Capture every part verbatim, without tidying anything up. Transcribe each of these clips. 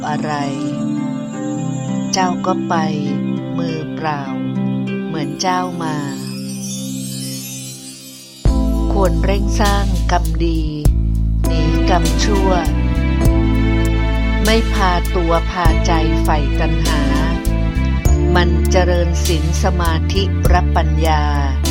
อะไรเจ้าก็ไปมือเปล่าเหมือนเจ้ามาควรเร่งสร้างกรรมดีหนีกรรมชั่วไม่พาตัวพาใจใฝ่ตัณหามันเจริญศีลสมาธิรับปัญญา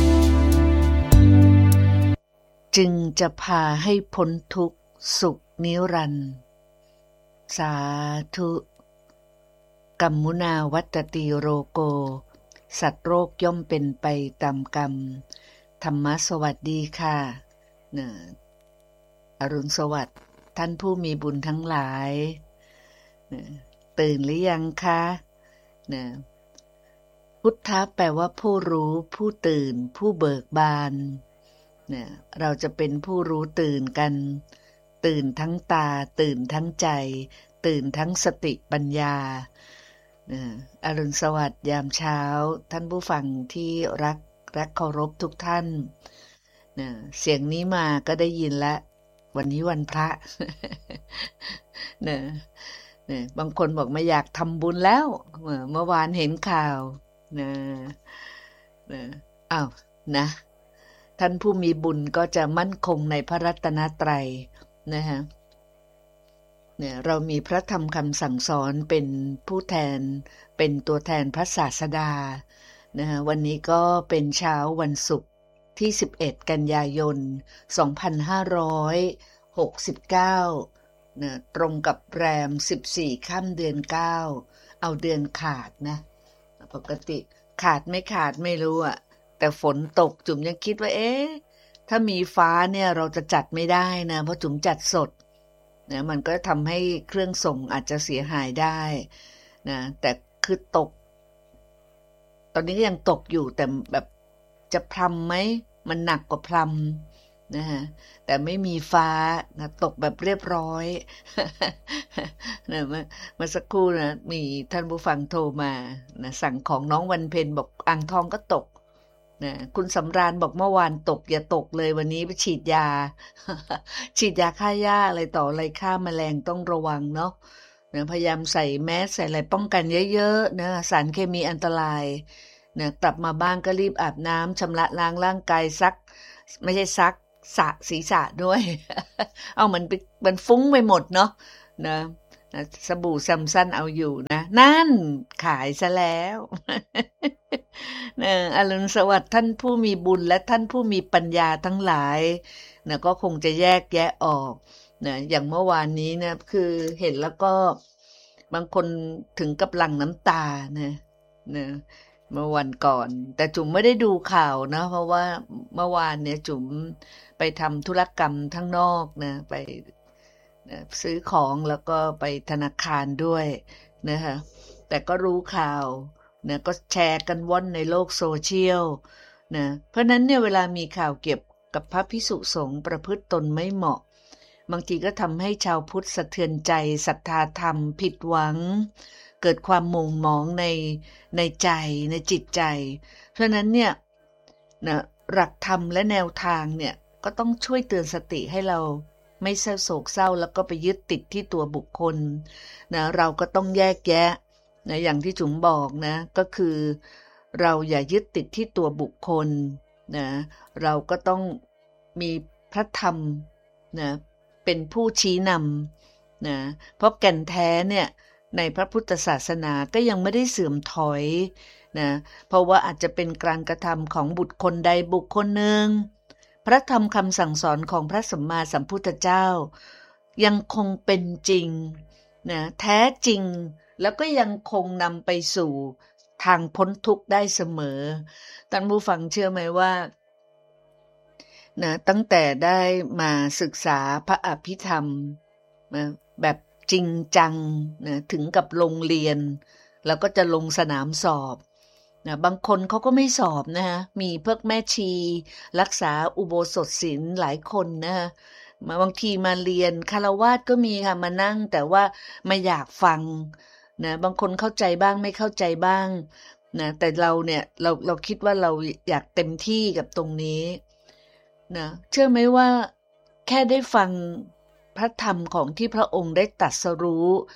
จึงจะพาให้พ้นทุกข์สุขนิรันดร์สาธุกัมมุนาวัตติโรโกสัตว์โรคย่อมเป็นไปตามกรรมธรรมะสวัสดีค่ะนะอรุณสวัสดิ์ท่านผู้มีบุญทั้งหลายนะตื่นหรือยังคะนะพุทธะแปลว่าผู้รู้ผู้ตื่นผู้เบิกบานนะเราจะเป็นผู้รู้ตื่นกันตื่นทั้งตาตื่นทั้งใจตื่นทั้งสติปัญญานะอรุณสวัสดิ์ยามเช้าท่านผู้ฟังที่รักและเคารพทุกท่านนะเสียงนี้มาก็ได้ยินแล้ววันนี้วันพระนะนะบางคนบอกไม่อยากทำบุญแล้วเมื่อวานเห็นข่าวนะนะอ้าวนะท่านผู้มีบุญก็จะมั่นคงในพระรัตนตรัยนะฮะเนี่ยเรามีพระธรรมคำสั่งสอนเป็นผู้แทนเป็นตัวแทนพระศาสดานะฮะวันนี้ก็เป็นเช้าวันศุกร์ที่สิบเอ็ดกันยายนสองพันห้าร้อยหกสิบเก้านะตรงกับแรมสิบสี่ค่ำเดือนเก้าเอาเดือนขาดนะปกติขาดไม่ขาดไม่รู้อะแต่ฝนตกจุ๋มยังคิดว่าเอ๊ะถ้ามีฟ้าเนี่ยเราจะจัดไม่ได้นะเพราะจุ๋มจัดสดนะมันก็ทำให้เครื่องส่งอาจจะเสียหายได้นะแต่คือตกตอนนี้ก็ยังตกอยู่แต่แบบจะพรำไหมมันหนักกว่าพรำนะฮะแต่ไม่มีฟ้านะตกแบบเรียบร้อยนะเมื่อเมื่อสักครู่นะมีท่านผู้ฟังโทรมานะสั่งของน้องวันเพ็ญบอกอ่างทองก็ตกนะคุณสำราญบอกเมื่อวานตกอย่าตกเลยวันนี้ไปฉีดยา ฉีดยาฆ่าหญ้าอะไรต่ออะไรฆ่าแมลงต้องระวังเนาะนะพยายามใส่แมสใส่อะไรป้องกันเยอะๆนะสารเคมีอันตรายนะกลับมาบ้านก็รีบอาบน้ำชำระล้างร่างกายซักไม่ใช่ซักสระศีรษะด้วย เอามันไปมันฟุ้งไปหมดเนาะนะนะสบู่ซัมซันเอาอยู่นะนั่นขายซะแล้ว นะอรุณสวัสดิ์ท่านผู้มีบุญและท่านผู้มีปัญญาทั้งหลายนะก็คงจะแยกแยะออกนะอย่างเมื่อวานนี้นะคือเห็นแล้วก็บางคนถึงกับหลั่งน้ำตานะนะเมื่อวันก่อนแต่จุ๋มไม่ได้ดูข่าวนะเพราะว่าเมื่อวานเนี่ยจุ๋มไปทำธุรกรรมทั้งนอกนะไปนะซื้อของแล้วก็ไปธนาคารด้วยนะคะแต่ก็รู้ข่าวนะก็แชร์กันว่อนในโลกโซเชียลนะเพราะนั้นเนี่ยเวลามีข่าวเกี่ยวกับพระภิกษุสงฆ์ประพฤติตนไม่เหมาะบางทีก็ทำให้ชาวพุทธสะเทือนใจศรัทธาธรรมผิดหวังเกิดความหม่นหมองในในใจในจิตใจเพราะนั้นเนี่ยนะหลักธรรมและแนวทางเนี่ยก็ต้องช่วยเตือนสติให้เราไม่เศร้าโศกเศร้าแล้วก็ไปยึดติดที่ตัวบุคคลนะเราก็ต้องแยกแยะนะอย่างที่จุ๋มบอกนะก็คือเราอย่ายึดติดที่ตัวบุคคลนะเราก็ต้องมีพระธรรมนะเป็นผู้ชี้นำนะเพราะแก่นแท้เนี่ยในพระพุทธศาสนาก็ยังไม่ได้เสื่อมถอยนะเพราะว่าอาจจะเป็นการกระทำของบุคคลใดบุคคลหนึ่งพระธรรมคำสั่งสอนของพระสัมมาสัมพุทธเจ้ายังคงเป็นจริงนะแท้จริงแล้วก็ยังคงนำไปสู่ทางพ้นทุกข์ได้เสมอท่านผู้ฟังเชื่อไหมว่านะตั้งแต่ได้มาศึกษาพระอภิธรรมนะแบบจริงจังนะถึงกับลงเรียนแล้วก็จะลงสนามสอบนะบางคนเขาก็ไม่สอบนะฮะมีพวกแม่ชีรักษาอุโบสถศีลหลายคนนะฮะมาบางทีมาเรียนคฤหัสถ์ก็มีค่ะมานั่งแต่ว่าไม่อยากฟังนะบางคนเข้าใจบ้างไม่เข้าใจบ้างนะแต่เราเนี่ยเราเราคิดว่าเราอยากเต็มที่กับตรงนี้นะเชื่อไหมว่าแค่ได้ฟังพระธรรมของที่พระองค์ได้ตรัสรู้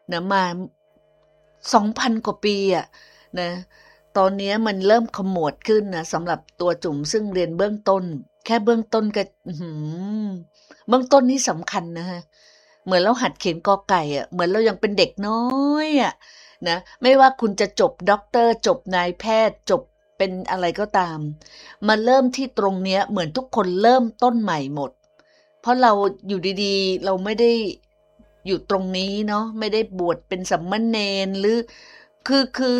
นะมา สองพัน กว่าปีอ่ะนะตอนนี้มันเริ่มขมวดขึ้นนะสำหรับตัวจุ๋มซึ่งเรียนเบื้องต้นแค่เบื้องต้นก็เบื้องต้นนี่สำคัญนะฮะเหมือนเราหัดเขียนกอไก่อ่ะเหมือนเรายังเป็นเด็กน้อยอ่ะนะไม่ว่าคุณจะจบด็อกเตอร์จบนายแพทย์จบเป็นอะไรก็ตามมาเริ่มที่ตรงเนี้ยเหมือนทุกคนเริ่มต้นใหม่หมดเพราะเราอยู่ดีๆเราไม่ได้อยู่ตรงนี้เนาะไม่ได้บวชเป็นสามเณรหรือคือคือ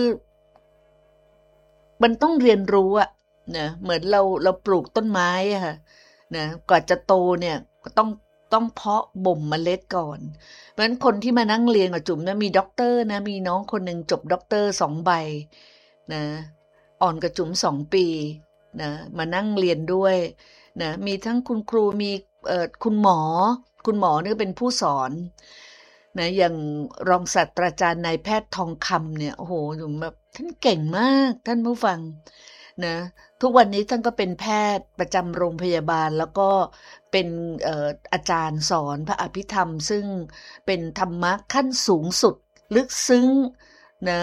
มันต้องเรียนรู้อะนะเหมือนเราเราปลูกต้นไม้อะค่ะนะกว่าจะโตเนี่ยก็ต้องต้องเพาะบ่มเมล็ดก่อนเพราะฉะนั้นคนที่มานั่งเรียนกับจุ๋มนะมีด็อกเตอร์นะมีน้องคนหนึ่งจบด็อกเตอร์สองใบนะอ่อนกับจุ๋มสองปีนะมานั่งเรียนด้วยนะมีทั้งคุณครูมีเอ่อคุณหมอคุณหมอนี่เป็นผู้สอนนะอย่างรองศาสตราจารย์นายแพทย์ทองคำเนี่ยโอ้โหจุ๋มแบบท่านเก่งมากท่านผู้ฟังนะทุกวันนี้ท่านก็เป็นแพทย์ประจำโรงพยาบาลแล้วก็เป็นเอ่ออาจารย์สอนพระอภิธรรมซึ่งเป็นธรรมะขั้นสูงสุดลึกซึ้งนะ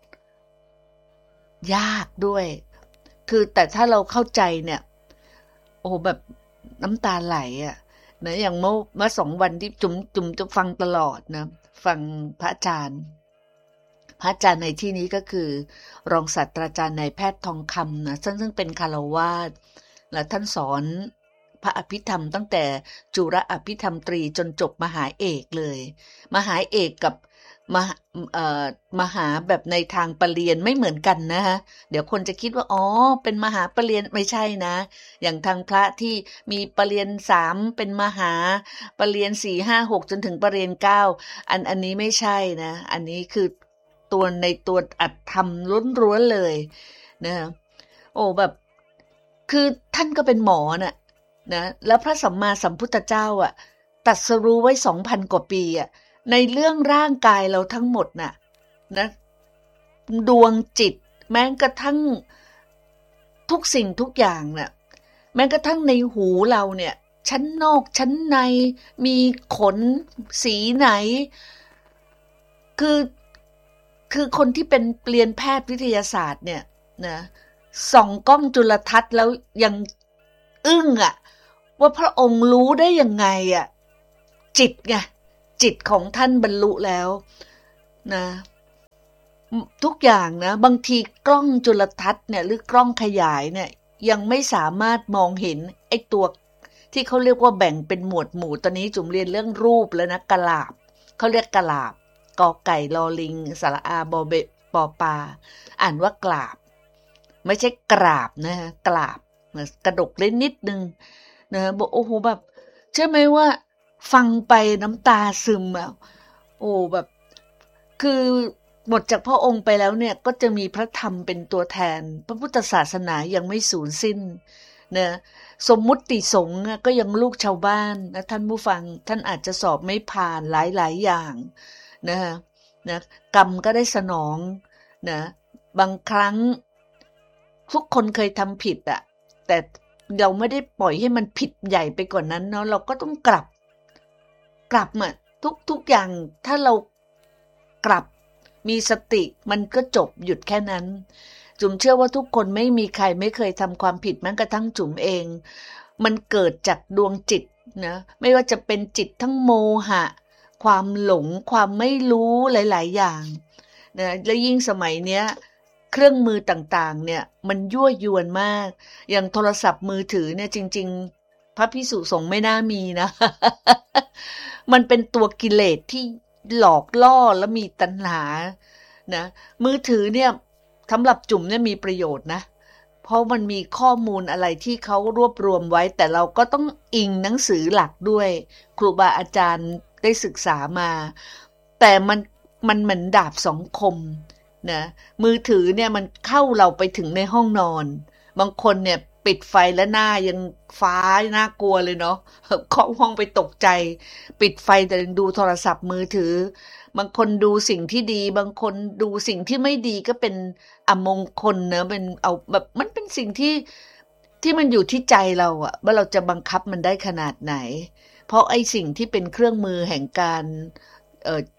ยากด้วยคือแต่ถ้าเราเข้าใจเนี่ยโอ้แบบน้ำตาไหลอ่ะนะอย่างเมื่อเมื่อสองวันที่จุ๋มจุ๋มจะฟังตลอดนะฟังพระอาจารย์พระอาจารย์ในที่นี้ก็คือรองศาสตราจารย์นายแพทย์ทองคำนะซึ่งซึ่งเป็นคฤหัสถ์และท่านสอนพระอภิธรรมตั้งแต่จุฬอภิธรรมตรีจนจบมหาเอกเลยมหาเอกกับมหาเอ่อมหาแบบในทางปริญญาไม่เหมือนกันนะฮะเดี๋ยวคนจะคิดว่าอ๋อเป็นมหาปริญญาไม่ใช่นะอย่างทางพระที่มีปริญญาสามเป็นมหาปริญญาสี่ห้าหกจนถึงปริญญาเก้าอันอันนี้ไม่ใช่นะอันนี้คือตัวในตัวอัตธรรมล้วนๆเลยนะโอ้แบบคือท่านก็เป็นหมอน่ะนะแล้วพระสัมมาสัมพุทธเจ้าอ่ะตรัสรู้ไว้ สองพัน กว่าปีอ่ะในเรื่องร่างกายเราทั้งหมดน่ะนะดวงจิตแม้กระทั่งทุกสิ่งทุกอย่างน่ะแม้กระทั่งในหูเราเนี่ยชั้นนอกชั้นในมีขนสีไหนคือคือคนที่เป็นเรียนแพทย์วิทยาศาสตร์เนี่ยนะส่องกล้องจุลทรรศน์แล้วยังอึ้งอ่ะว่าพระองค์รู้ได้ยังไงอ่ะจิตไงจิตของท่านบรรลุแล้วนะทุกอย่างนะบางทีกล้องจุลทรรศน์เนี่ยหรือกล้องขยายเนี่ยยังไม่สามารถมองเห็นไอ้ตัวที่เขาเรียกว่าแบ่งเป็นหมวดหมู่ตอนนี้จุ๋มเรียนเรื่องรูปแล้วนะกะลาบเขาเรียกกะลาบกอไก่ลอลิงสระอาบอเบปอปาอ่านว่ากลาบไม่ใช่กราบนะฮะกลาบกระดกเล่นนิดนึงนะบอกโอ้โหแบบเชื่อไหมว่าฟังไปน้ำตาซึมอ่ะโอ้แบบคือหมดจากพระองค์ไปแล้วเนี่ยก็จะมีพระธรรมเป็นตัวแทนพระพุทธศาสนายังไม่สูญสิ้นนะสมมุติสงฆ์ก็ยังลูกชาวบ้านนะท่านผู้ฟังท่านอาจจะสอบไม่ผ่านหลายๆอย่างนะนะกรรมก็ได้สนองนะบางครั้งทุกคนเคยทำผิดอะแต่เราไม่ได้ปล่อยให้มันผิดใหญ่ไปกว่านั้นเนาะเราก็ต้องกลับกลับมาทุกทุกอย่างถ้าเรากลับมีสติมันก็จบหยุดแค่นั้นจุ๋มเชื่อว่าทุกคนไม่มีใครไม่เคยทำความผิดแม้กระทั่งจุ๋มเองมันเกิดจากดวงจิตนะไม่ว่าจะเป็นจิตทั้งโมหะความหลงความไม่รู้หลายๆอย่างนะและยิ่งสมัยเนี้ยเครื่องมือต่างๆเนี่ยมันยั่วยวนมากอย่างโทรศัพท์มือถือเนี่ยจริงๆพระภิกษุสงฆ์ไม่น่ามีนะ มันเป็นตัวกิเลสที่หลอกล่อและมีตัณหานะมือถือเนี่ยสำหรับจุ๋มเนี่ยมีประโยชน์นะเพราะมันมีข้อมูลอะไรที่เขารวบรวมไว้แต่เราก็ต้องอิงหนังสือหลักด้วยครูบาอาจารย์ได้ศึกษามาแต่มันมันเหมือนดาบสองคมนะมือถือเนี่ยมันเข้าเราไปถึงในห้องนอนบางคนเนี่ยปิดไฟแล้วหน้ายังฟ้าน่ากลัวเลยเนาะเข้าห้องไปตกใจปิดไฟแต่ยังดูโทรศัพท์มือถือบางคนดูสิ่งที่ดีบางคนดูสิ่งที่ไม่ดีก็เป็นอมงคลเนอะเป็นเอาแบบมันเป็นสิ่งที่ที่มันอยู่ที่ใจเราอะว่าเราจะบังคับมันได้ขนาดไหนเพราะไอ้สิ่งที่เป็นเครื่องมือแห่งการเอ่อ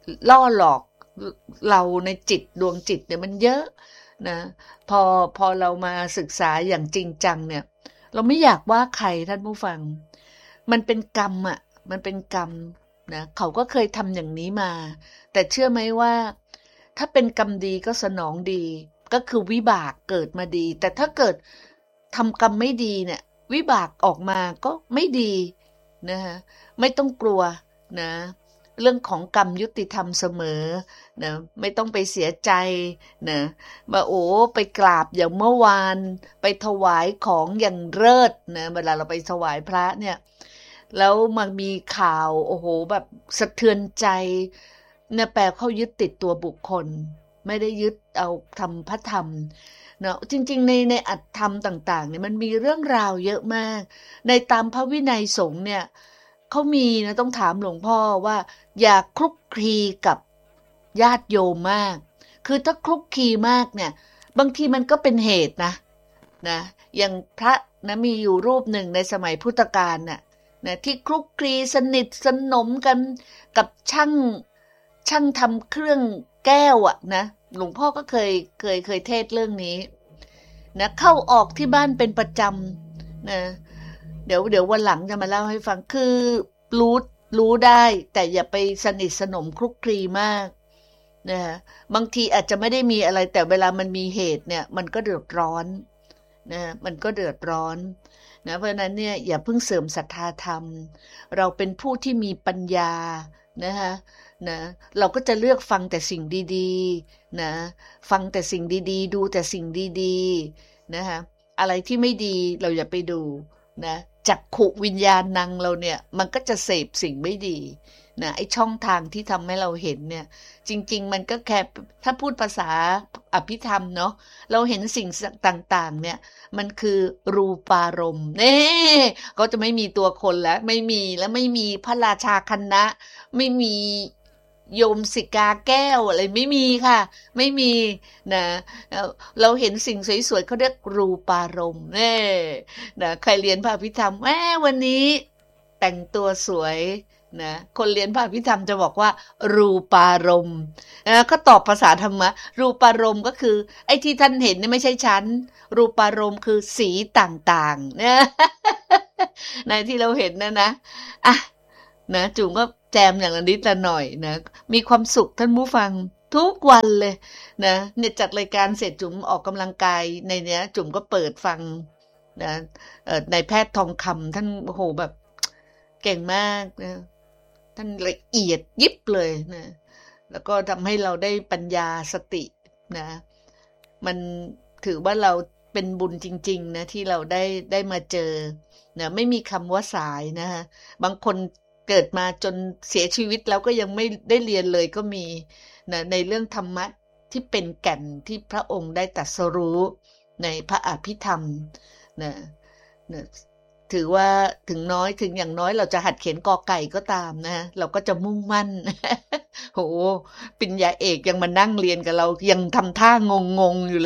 ล่อหลอกเราในจิตดวงจิตเนี่ยมันเยอะนะพอพอเรามาศึกษาอย่างจริงจังเนี่ยเราไม่อยากว่าใครท่านผู้ฟังมันเป็นกรรมอ่ะมันเป็นกรรมนะเขาก็เคยทำอย่างนี้มาแต่เชื่อไหมว่าถ้าเป็นกรรมดีก็สนองดีก็คือวิบากเกิดมาดีแต่ถ้าเกิดทำกรรมไม่ดีเนี่ยวิบากออกมาก็ไม่ดีนะฮะไม่ต้องกลัวนะเรื่องของกรรมยุติธรรมเสมอนะไม่ต้องไปเสียใจนะมาโอ้ไปกราบอย่างเมื่อวานไปถวายของอย่างเลิศนะเวลาเราไปถวายพระเนี่ยแล้วมันมีข่าวโอ้โหแบบสะเทือนใจเนี่ยแปลเขายึดติดตัวบุคคลไม่ได้ยึดเอาทำพระธรรมเนาะจริงๆในในอัตธรรมต่างๆเนี่ยมันมีเรื่องราวเยอะมากในตามพระวินัยสงฆ์เนี่ยเขามีนะต้องถามหลวงพ่อว่าอย่าคลุกคลีกับญาติโยมมากคือถ้าคลุกคลีมากเนี่ยบางทีมันก็เป็นเหตุนะนะอย่างพระนะมีอยู่รูปหนึ่งในสมัยพุทธกาลน่ะนะที่คลุกคลีสนิทสนมกันกับช่างช่างทำเครื่องแก้วอ่ะนะหลวงพ่อก็เคยเคยเคยเทศเรื่องนี้นะเข้าออกที่บ้านเป็นประจำนะเดี๋ยวเดี๋ยววันหลังจะมาเล่าให้ฟังคือรู้รู้ได้แต่อย่าไปสนิทสนมคลุกคลีมากนะบางทีอาจจะไม่ได้มีอะไรแต่เวลามันมีเหตุเนี่ยมันก็เดือดร้อนนะมันก็เดือดร้อนนะเพราะฉะนั้นเนี่ยอย่าเพิ่งเสริมศรัทธาธรรมเราเป็นผู้ที่มีปัญญานะคะนะเราก็จะเลือกฟังแต่สิ่งดีๆนะฟังแต่สิ่งดีๆดูแต่สิ่งดีๆนะคะอะไรที่ไม่ดีเราอย่าไปดูนะจักขุวิญญาณนังเราเนี่ยมันก็จะเสพสิ่งไม่ดีนะไอ้ช่องทางที่ทำให้เราเห็นเนี่ยจริงๆมันก็แค่ถ้าพูดภาษาอภิธรรมเนาะเราเห็นสิ่งต่างๆเนี่ยมันคือรูปารมณ์นี่ก็จะไม่มีตัวคนแล้วไม่มีแล้วไม่มีพระราชาคณะไม่มีโยมสิกาแก้วอะไรไม่มีค่ะไม่มีนะเราเห็นสิ่งสวยๆเขาเรียกรูปารมณ์นี่นะใครเรียนพระอภิธรรมแหมวันนี้แต่งตัวสวยนะคนเรียนพระอภิธรรมจะบอกว่ารูปารมณ์นะก็ตอบภาษาธรรมะรูปารมณ์ก็คือไอ้ที่ท่านเห็นเนี่ยไม่ใช่ฉันรูปารมณ์คือสีต่างๆนะในที่เราเห็นนะนะอ่ะนะจุ๋มก็แจมอย่างละนิดละหน่อยนะมีความสุขท่านผู้ฟังทุกวันเลยนะเนี่ยจัดรายการเสร็จจุ๋มออกกำลังกายในเนี้ยจุ๋มก็เปิดฟังนะเอ่อในแพทย์ทองคำท่านโอ้โหแบบเก่งมากนะท่านละเอียดยิบเลยนะแล้วก็ทำให้เราได้ปัญญาสตินะมันถือว่าเราเป็นบุญจริงๆนะที่เราได้ได้มาเจอนะไม่มีคำว่าสายนะฮะบางคนเกิดมาจนเสียชีวิตแล้วก็ยังไม่ได้เรียนเลยก็มีนะในเรื่องธรรมะที่เป็นแก่นที่พระองค์ได้ตรัสรู้ในพระอภิธรรมนะนะถือว่าถึงน้อยถึงอย่างน้อยเราจะหัดเขียนกอไก่ก็ตามนะเราก็จะมุ่งมั่น โหปริญญาเอกยังมานั่งเรียนกับเรายังทำท่างงๆอยู่เลย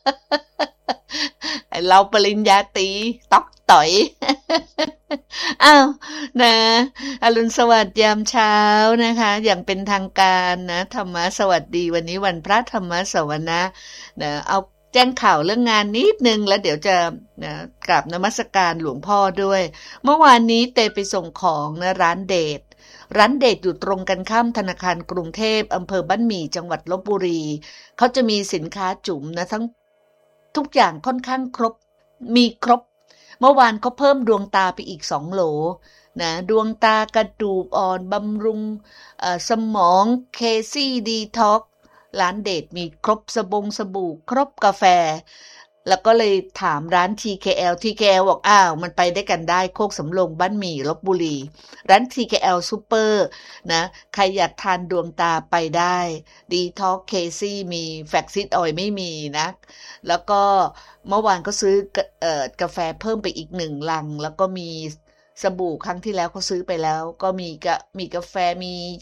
เราปริญญาตรีต๊อกต่อย อ้าวนะอรุณสวัสดิ์ยามเช้านะคะอย่างเป็นทางการนะธรรมะสวัสดีวันนี้วันพระธรรมสวนะนะเอาแจ้งข่าวเรื่องงานนิดนึงแล้วเดี๋ยวจะนะกราบนมัสการหลวงพ่อด้วยเมื่อวานนี้เตไปส่งของนะร้านเดชร้านเดชอยู่ตรงกันข้ามธนาคารกรุงเทพอำเภอบ้านหมี่จังหวัดลพบุรีเขาจะมีสินค้าจุ๋มนะทั้งทุกอย่างค่อนข้างครบมีครบเมื่อวานเขาเพิ่มดวงตาไปอีกสองโหลนะดวงตากระดูกอ่อนบำรุงสมองเคซี่ดีท็อกร้านเดชมีครบสบงสบู่ครบกาแฟแล้วก็เลยถามร้าน ที เค แอล ที เค แอล บอกอ้าวมันไปได้กันได้โคกสำโรงบ้านหมี่ลพบุรีร้าน ที เค แอล Super นะใครอยากทานดวงตาไปได้ดีท็อกเคซี่มีแฟกซิดออยล์ไม่มีนะแล้วก็เมื่อวานก็ซื้อเอ่อกาแฟเพิ่มไปอีกหนึ่งลังแล้วก็มีสบู่ครั้งที่แล้วเขาซื้อไปแล้วก็มีกะมีกาแฟมี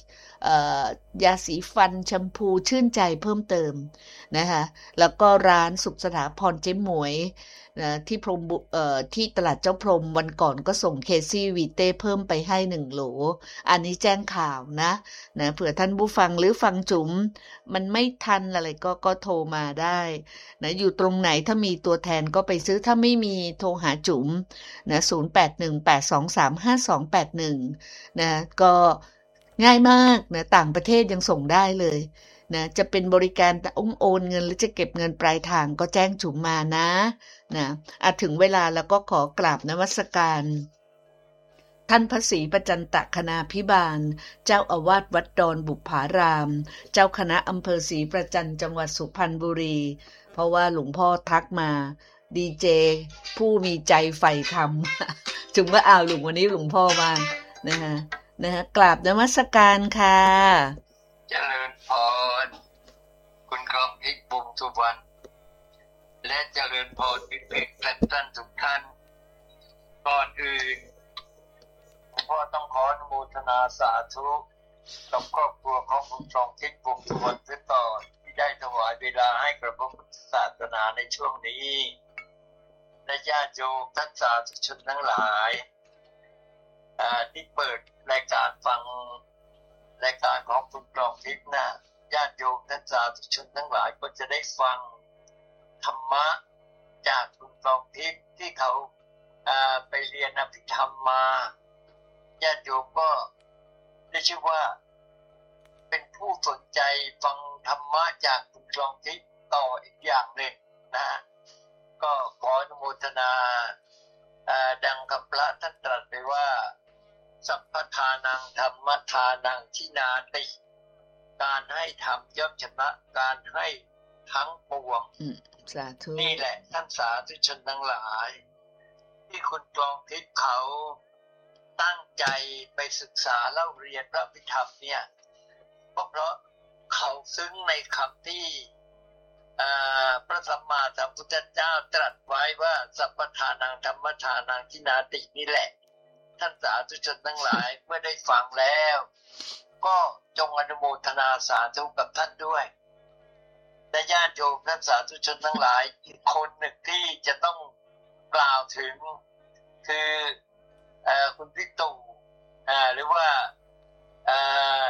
เอ่อยาสีฟันแชมพูชื่นใจเพิ่มเติมนะคะแล้วก็ร้านสุขสถาพรเจ๊หมวยนะที่พรมเอ่อที่ตลาดเจ้าพรมวันก่อนก็ส่งเคซี่วีเต้เพิ่มไปให้หนึ่งโหลอันนี้แจ้งข่าวนะนะเผื่อท่านผู้ฟังหรือฟังจุ๋มมันไม่ทันอะไรก็ก็โทรมาได้นะอยู่ตรงไหนถ้ามีตัวแทนก็ไปซื้อถ้าไม่มีโทรหาจุ๋มนะศูนย์ แปด หนึ่ง แปด สอง สาม ห้า สอง แปด หนึ่งนะก็ง่ายมากนะต่างประเทศยังส่งได้เลยนะจะเป็นบริการโอนเงินหรือจะเก็บเงินปลายทางก็แจ้งจุ๋มมานะนะอ่ะถึงเวลาแล้วก็ขอกราบนมัสการท่านพระศรีประจันตคณาภิบาลเจ้าอาวาสวัดดอนบุปผารามเจ้าคณะอำเภอศรีประจันจังหวัดสุพรรณบุรีเพราะว่าหลวงพ่อทักมาดีเจผู้มีใจใฝ่ธรรมถึงว่าอ้าวหลวงวันนี้หลวงพ่อมานะฮะนะฮะกราบนมัสการค่ะเจริญพรคุณกรองทิพย์บุญสุวรรณและเจริญพรพิเศษและท่านทุกท่านก่อนอื่นผมก็ต้องขออนุโมทนาสาธุกับครอบครัวของคุณกรองทิพย์บุญสุวรรณเพื่อต่อที่ได้ถวายเวลาให้กับพระพุทธศาสนาในช่วงนี้และญาติโยมท่านสาธุชนทั้งหลายที่เปิดรายการฟังรายการของคุณกรองทิพย์นะญาติโยมท่านสาธุชนทั้งหลายก็จะได้ฟังธรรมะจากคุณกรองทิพย์ที่เขาไปเรียนอภิธรรมมาญาติโยมก็ได้ชื่อว่าเป็นผู้สนใจฟังธรรมะจากคุณกรองทิพย์ต่ออีกอย่างหนึ่งนะก็ขออนุโมทนาดังคำพระท่านตรัสไปว่าสัพพทานังธรรมทานังทินาติการให้ธรรมย่อมชนะการให้ทั้งปวงสาธุนี่แหละท่านสาธุชนทั้งหลายที่คุณกรองทิพย์เขาตั้งใจไปศึกษาเล่าเรียนพระพิธรรมเนี่ยก็เพราะเขาซึ้งในคำที่พระสัมมาสัมพุทธเจ้าตรัสไว้ว่าสัพพทานังธรรมทานังทินาตินี่แหละท่านสาธุชนทั้งหลายเมื่อได้ฟังแล้วก็จงอนุโมทนาสาธุกับท่านด้วยและญาติโยมท่านสาธุชนทั้งหลายอีกคนหนึ่งที่จะต้องกล่าวถึงคือเอ่อคุณพี่ตู่อ่าหรือว่าเอ่อ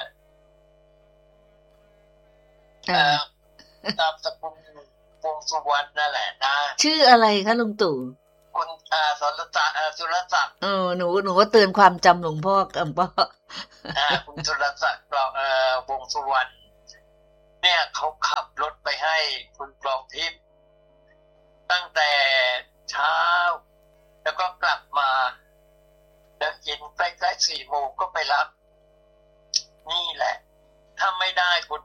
เอ่อนามสกุลวงสุวรรณนั่นแหละนะชื่ออะไรคะลุงตู่คุณอ่าสรศักดิ์สุรศักดิ์เออหนูหนูก็เตือนความจำหลวงพ่อกับพ่ออ่าคุณสุรศักดิ์เอ่อวงสุวรรณเนี่ยเขาขับรถไปให้คุณกรองทิพย์ตั้งแต่เช้าแล้วก็กลับมาแล้วเย็นใกล้ๆสี่โมงก็ไปรับนี่แหละถ้าไม่ได้คุณ